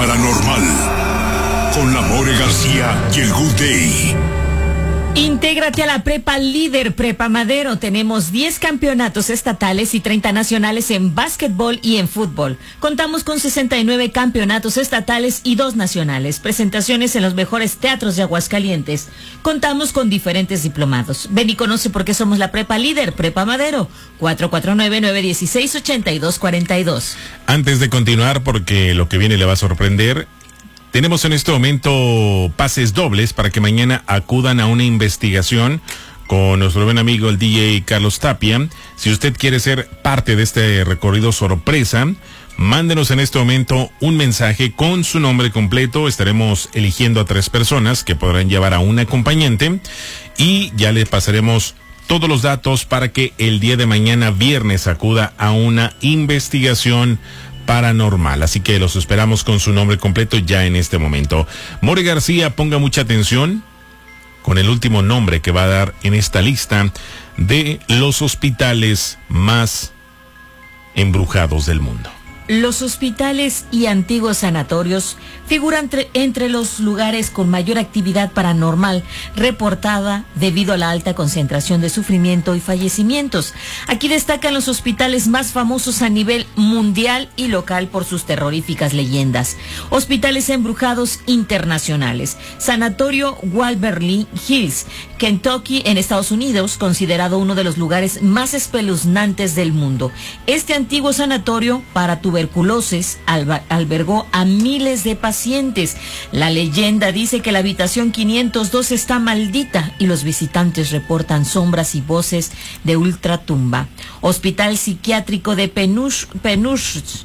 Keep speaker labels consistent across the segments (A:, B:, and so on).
A: paranormal con la More García y el Good Day.
B: Intégrate a la Prepa Líder Prepa Madero. Tenemos 10 campeonatos estatales y 30 nacionales en básquetbol y en fútbol. Contamos con 69 campeonatos estatales y 2 nacionales. Presentaciones en los mejores teatros de Aguascalientes. Contamos con diferentes diplomados. Ven y conoce por qué somos la Prepa Líder Prepa Madero. 449-916-8242.
C: Antes de continuar, porque lo que viene le va a sorprender, tenemos en este momento pases dobles para que mañana acudan a una investigación con nuestro buen amigo el DJ Carlos Tapia. Si usted quiere ser parte de este recorrido sorpresa, mándenos en este momento un mensaje con su nombre completo. Estaremos eligiendo a 3 personas que podrán llevar a un acompañante y ya les pasaremos todos los datos para que el día de mañana viernes acuda a una investigación paranormal. Así que los esperamos con su nombre completo ya en este momento. More García, ponga mucha atención con el último nombre que va a dar en esta lista de los hospitales más embrujados del mundo.
B: Los hospitales y antiguos sanatorios figuran entre los lugares con mayor actividad paranormal reportada debido a la alta concentración de sufrimiento y fallecimientos. Aquí destacan los hospitales más famosos a nivel mundial y local por sus terroríficas leyendas. Hospitales embrujados internacionales. Sanatorio Waverly Hills, Kentucky, en Estados Unidos, considerado uno de los lugares más espeluznantes del mundo. Este antiguo sanatorio para tuberculosis albergó a miles de pacientes. La leyenda dice que la habitación 502 está maldita y los visitantes reportan sombras y voces de ultratumba. Hospital Psiquiátrico de Pennsylvania,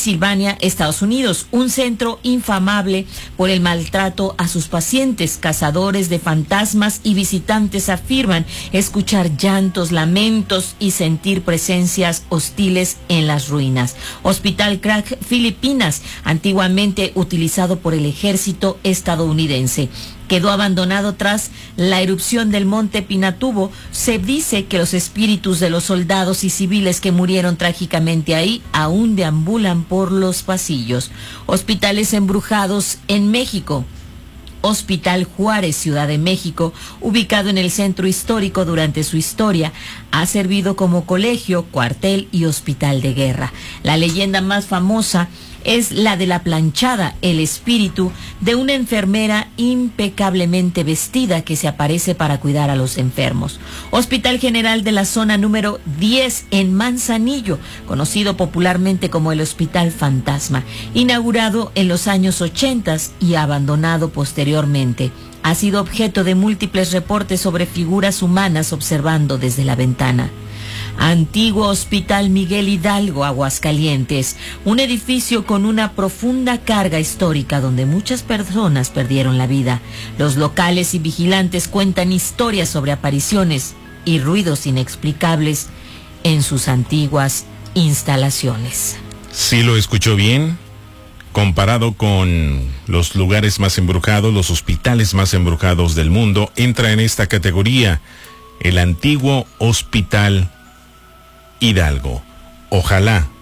B: Estados Unidos, un centro infamable por el maltrato a sus pacientes. Cazadores de fantasmas y visitantes afirman escuchar llantos, lamentos y sentir presencias hostiles en las ruinas. Hospital Craig, Filipinas, antiguamente utilizado por el ejército estadounidense. Quedó abandonado tras la erupción del monte Pinatubo. Se dice que los espíritus de los soldados y civiles que murieron trágicamente ahí aún deambulan por los pasillos. Hospitales embrujados en México. Hospital Juárez, Ciudad de México, ubicado en el centro histórico durante su historia, ha servido como colegio, cuartel y hospital de guerra. La leyenda más famosa es la de la planchada, el espíritu de una enfermera impecablemente vestida que se aparece para cuidar a los enfermos. Hospital General de la zona número 10 en Manzanillo, conocido popularmente como el Hospital Fantasma, inaugurado en los años 80 y abandonado posteriormente. Ha sido objeto de múltiples reportes sobre figuras humanas observando desde la ventana. Antiguo Hospital Miguel Hidalgo, Aguascalientes, un edificio con una profunda carga histórica donde muchas personas perdieron la vida. Los locales y vigilantes cuentan historias sobre apariciones y ruidos inexplicables en sus antiguas instalaciones.
C: Sí lo escuchó bien. Comparado con los lugares más embrujados, los hospitales más embrujados del mundo, entra en esta categoría el antiguo Hospital Hidalgo. Ojalá